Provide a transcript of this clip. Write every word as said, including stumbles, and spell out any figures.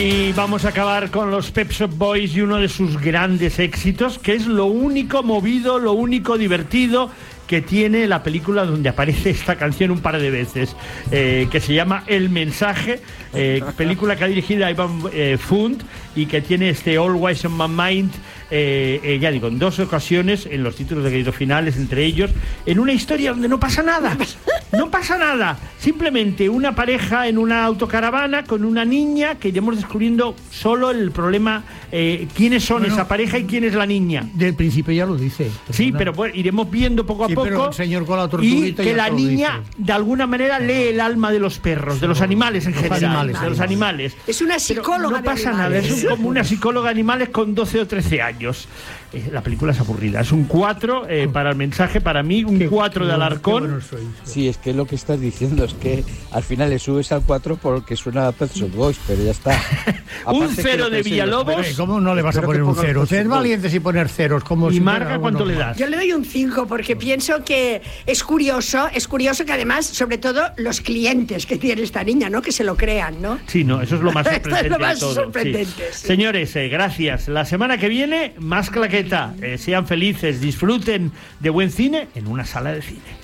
Y vamos a acabar con los Pet Shop Boys y uno de sus grandes éxitos, que es lo único movido, lo único divertido que tiene la película, donde aparece esta canción un par de veces, eh, que se llama El Mensaje, eh, película que ha dirigido Ivan eh, Fund y que tiene este Always on My Mind, eh, eh, ya digo, en dos ocasiones, en los títulos de crédito finales, entre ellos, en una historia donde no pasa nada, no pasa nada, simplemente una pareja en una autocaravana con una niña que iremos descubriendo solo el problema, eh, quiénes son bueno, esa pareja y quién es la niña. Del principio ya lo dice. Sí, pero bueno, iremos viendo poco a sí, poco. Pero el señor con la y que la niña de alguna manera lee el alma de los perros, de los animales en general, animales, de los animales. Es una psicóloga. Pero no pasa nada, es un, como una psicóloga de animales con doce o trece años. Eh, la película es aburrida, es un cuatro eh, para El Mensaje, para mí un cuatro de Alarcón. Bueno soy, sí, es que lo que estás diciendo es que al final le subes al cuatro porque suena a Pet Shop Boys, pero ya está. Un cero de Villalobos. Pero, ¿cómo no le vas a poner un cero? Usted es valiente sin poner ceros. Como ¿Y si Marga cuánto le das? Yo le doy un cinco porque pienso que es curioso, es curioso que además, sobre todo, los clientes que tiene esta niña, ¿no? Que se lo crean, ¿no? Sí, no, eso es lo más sorprendente. es lo más de todo. sorprendente, Sí. sí. Señores, eh, gracias. La semana que viene, más claqueta. Eh, sean felices, disfruten de buen cine en una sala de cine.